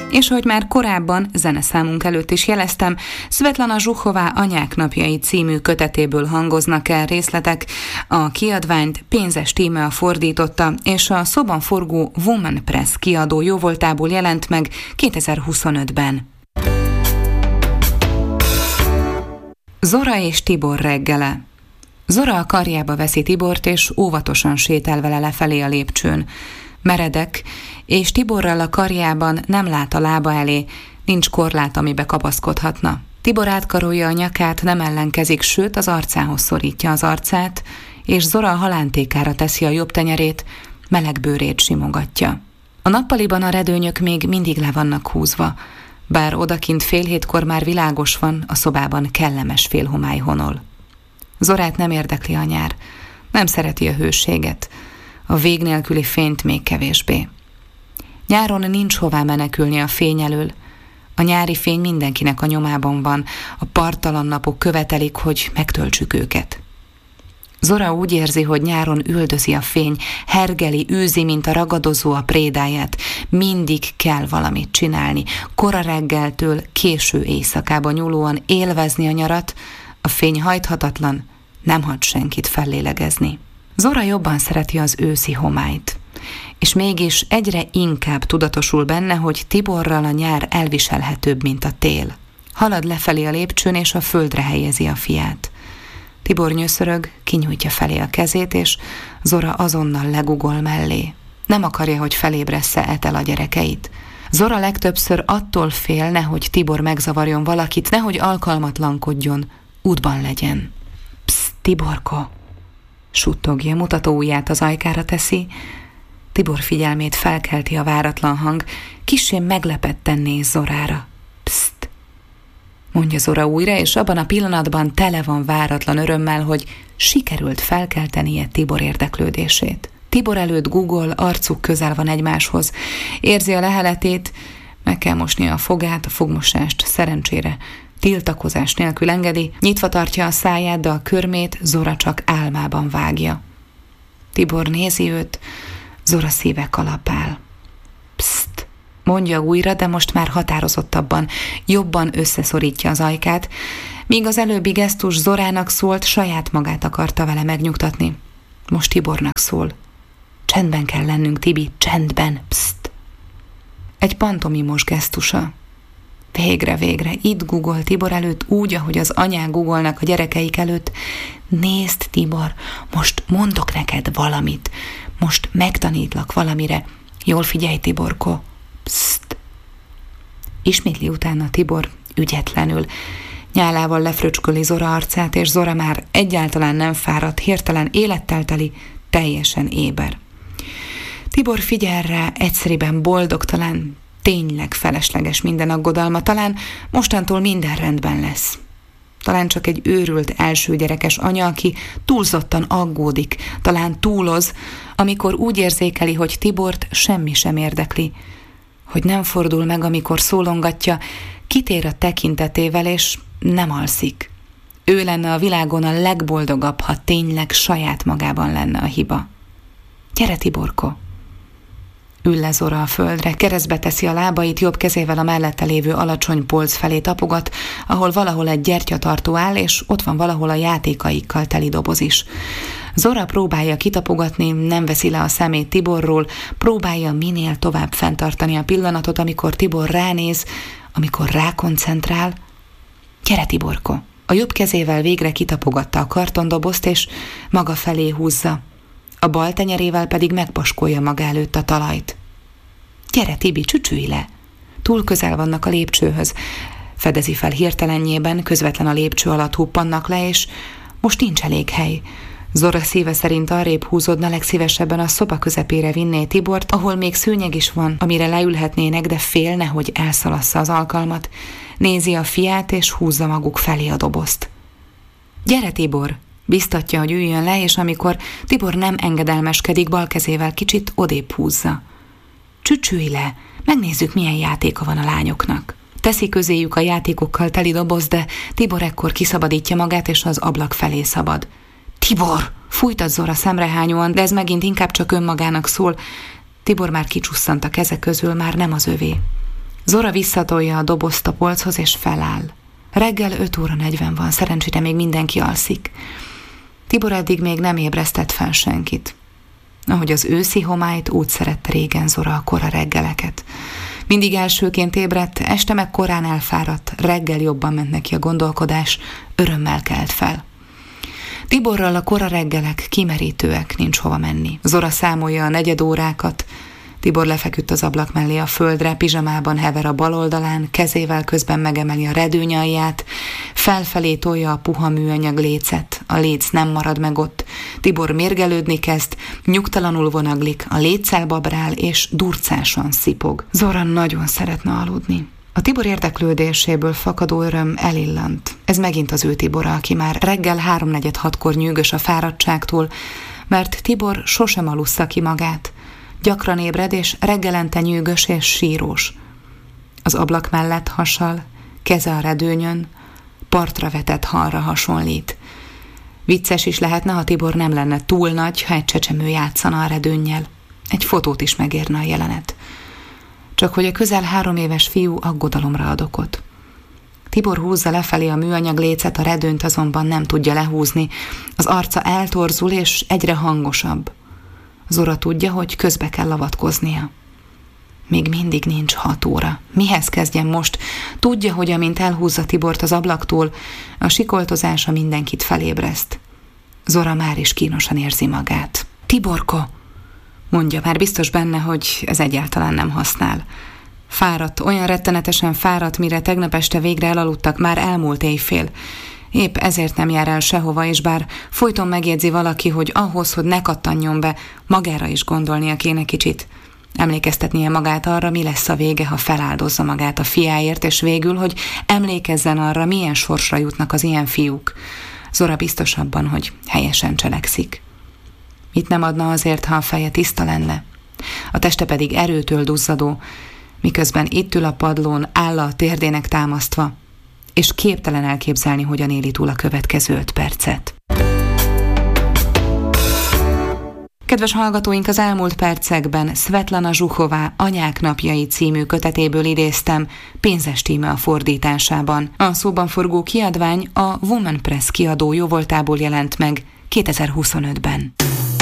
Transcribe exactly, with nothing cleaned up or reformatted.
És ahogy már korábban zeneszámunk előtt is jeleztem, Szvetlana Zsuchová Anyák napjai című kötetéből hangoznak el részletek. A kiadványt Pénzes Tímea fordította, és a szóban forgó Woman Press kiadó jóvoltából jelent meg kétezer-huszonötben. Zora és Tibor reggele. Zora a karjába veszi Tibort, és óvatosan sétál vele lefelé a lépcsőn. Meredek, és Tiborral a karjában nem lát a lába elé, nincs korlát, amibe kapaszkodhatna. Tibor átkarolja a nyakát, nem ellenkezik, sőt az arcához szorítja az arcát, és Zora a halántékára teszi a jobb tenyerét, meleg bőrét simogatja. A nappaliban a redőnyök még mindig le vannak húzva, bár odakint fél hétkor már világos van, a szobában kellemes félhomály honol. Zorát nem érdekli a nyár, nem szereti a hőséget, a vég nélküli fényt még kevésbé. Nyáron nincs hová menekülni a fény elől. A nyári fény mindenkinek a nyomában van, a parttalan napok követelik, hogy megtöltsük őket. Zora úgy érzi, hogy nyáron üldözi a fény, hergeli, űzi, mint a ragadozó a prédáját. Mindig kell valamit csinálni, kora reggeltől késő éjszakába nyúlóan élvezni a nyarat, a fény hajthatatlan, nem hagy senkit fellélegezni. Zora jobban szereti az őszi homályt, és mégis egyre inkább tudatosul benne, hogy Tiborral a nyár elviselhetőbb, mint a tél. Halad lefelé a lépcsőn, és a földre helyezi a fiát. Tibor nyöszörög, kinyújtja felé a kezét, és Zora azonnal legugol mellé. Nem akarja, hogy felébressze Etel a gyerekeit. Zora legtöbbször attól fél, nehogy Tibor megzavarjon valakit, nehogy alkalmatlankodjon, útban legyen. Psz, Tiborko! Suttogja, mutató ujját az ajkára teszi. Tibor figyelmét felkelti a váratlan hang, kissé meglepetten néz Zorára. Pszt! Mondja Zora újra, és abban a pillanatban tele van váratlan örömmel, hogy sikerült felkeltenie Tibor érdeklődését. Tibor előtt Google, arcuk közel van egymáshoz. Érzi a leheletét, meg kell mosnia a fogát, a fogmosást szerencsére tiltakozás nélkül engedi, nyitva tartja a száját, de a körmét Zora csak álmában vágja. Tibor nézi őt, Zora szíve kalapál. Pszt, mondja újra, de most már határozottabban, jobban összeszorítja az ajkát, míg az előbbi gesztus Zorának szólt, saját magát akarta vele megnyugtatni. Most Tibornak szól. Csendben kell lennünk, Tibi, csendben, pszt. Egy pantomimos gesztusa. Végre, végre, itt Google Tibor előtt úgy, ahogy az anyák googolnak a gyerekeik előtt. Nézd, Tibor, most mondok neked valamit. Most megtanítlak valamire. Jól figyelj, Tiborko. Pszt. Ismétli utána Tibor ügyetlenül. Nyálával lefröcsköli Zora arcát, és Zora már egyáltalán nem fáradt, hirtelen élettel teli, teljesen éber. Tibor figyel rá, egyszerűen boldogtalan, tényleg felesleges minden aggodalma, talán mostantól minden rendben lesz. Talán csak egy őrült elsőgyerekes anya, aki túlzottan aggódik, talán túloz, amikor úgy érzékeli, hogy Tibort semmi sem érdekli, hogy nem fordul meg, amikor szólongatja, kitér a tekintetével, és nem alszik. Ő lenne a világon a legboldogabb, ha tényleg saját magában lenne a hiba. Gyere, Tiborko! Ül le Zora a földre, keresztbe teszi a lábait, jobb kezével a mellette lévő alacsony polc felé tapogat, ahol valahol egy gyertyatartó áll, és ott van valahol a játékaikkal teli doboz is. Zora próbálja kitapogatni, nem veszi le a szemét Tiborról, próbálja minél tovább fenntartani a pillanatot, amikor Tibor ránéz, amikor rákoncentrál. Gyere, Tiborko! A jobb kezével végre kitapogatta a kartondobozt, és maga felé húzza. A bal tenyerével pedig megpaskolja maga előtt a talajt. Gyere, Tibi, csücsülj le! Túl közel vannak a lépcsőhöz. Fedezi fel hirtelenjében, közvetlen a lépcső alatt huppannak le, és most nincs elég hely. Zora szíve szerint arrébb húzódna, legszívesebben a szoba közepére vinné Tibort, ahol még szőnyeg is van, amire leülhetnének, de félne, hogy elszalassza az alkalmat. Nézi a fiát, és húzza maguk felé a dobozt. Gyere, Tibor! Biztatja, hogy üljön le, és amikor Tibor nem engedelmeskedik, bal kezével kicsit odébb húzza. Csücsülj le, megnézzük, milyen játéka van a lányoknak. Teszi közéjük a játékokkal teli doboz, de Tibor ekkor kiszabadítja magát, és az ablak felé szabad. Tibor! Fújtat Zora szemrehányóan, de ez megint inkább csak önmagának szól. Tibor már kicsusszant a keze közül, már nem az övé. Zora visszatolja a dobozt a polchoz és feláll. Reggel öt óra negyven van, szerencsére még mindenki alszik. Tibor eddig még nem ébresztett fel senkit. Ahogy az őszi homályt, úgy szerette régen Zora a kora reggeleket. Mindig elsőként ébredt, este meg korán elfáradt, reggel jobban ment neki a gondolkodás, örömmel kelt fel. Tiborral a kora reggelek kimerítőek, nincs hova menni. Zora számolja a negyed órákat, Tibor lefeküdt az ablak mellé a földre, pizsamában hever a bal oldalán, kezével közben megemeli a redőnyalját, felfelé tolja a puha műanyag lécet, a léc nem marad meg ott. Tibor mérgelődni kezd, nyugtalanul vonaglik, a léccel babrál és durcásan szipog. Zora nagyon szeretne aludni. A Tibor érdeklődéséből fakadó öröm elillant. Ez megint az ő Tibora, aki már reggel háromnegyed hatkor nyűgös a fáradtságtól, mert Tibor sosem alussza ki magát. Gyakran ébred, és reggelente nyűgös és sírós. Az ablak mellett hasal, keze a redőnyön, partra vetett halra hasonlít. Vicces is lehetne, ha Tibor nem lenne túl nagy, ha egy csecsemő játszana a redőnnyel. Egy fotót is megérne a jelenet. Csak hogy a közel három éves fiú aggodalomra ad okot. Tibor húzza lefelé a műanyag lécet, a redőnyt azonban nem tudja lehúzni. Az arca eltorzul és egyre hangosabb. Zora tudja, hogy közbe kell avatkoznia. Még mindig nincs hat óra. Mihez kezdjen most? Tudja, hogy amint elhúzza Tibort az ablaktól, a sikoltozása mindenkit felébreszt. Zora már is kínosan érzi magát. Tiborko! Mondja, már biztos benne, hogy ez egyáltalán nem használ. Fáradt, olyan rettenetesen fáradt, mire tegnap este végre elaludtak, már elmúlt éjfél. Épp ezért nem jár el sehova, és bár folyton megjegyzi valaki, hogy ahhoz, hogy ne kattanjon be, magára is gondolnia kéne kicsit. Emlékeztetnie magát arra, mi lesz a vége, ha feláldozza magát a fiáért, és végül, hogy emlékezzen arra, milyen sorsra jutnak az ilyen fiúk. Zora biztos abban, hogy helyesen cselekszik. Mit nem adna azért, ha a feje tiszta lenne? A teste pedig erőtől duzzadó, miközben itt ül a padlón, áll a térdének támasztva, és képtelen elképzelni, hogyan éli túl a következő öt percet. Kedves hallgatóink, az elmúlt percekben Svetlana Zsuchová Anyák napjai című kötetéből idéztem, Pénzes Tíme a fordításában. A szóban forgó kiadvány a Woman Press kiadó jóvoltából jelent meg kétezer-huszonötben.